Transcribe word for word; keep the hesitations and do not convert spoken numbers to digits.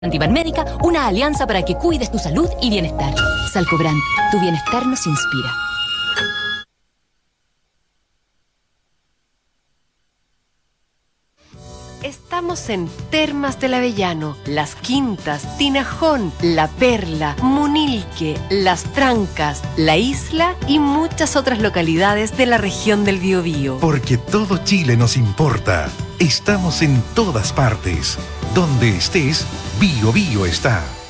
Antivalmédica, una alianza para que cuides tu salud y bienestar. Salcobrand, tu bienestar nos inspira. Estamos en Termas del Avellano, Las Quintas, Tinajón, La Perla, Munilque, Las Trancas, La Isla y muchas otras localidades de la región del Biobío. Porque todo Chile nos importa. Estamos en todas partes. Donde estés, Biobío está.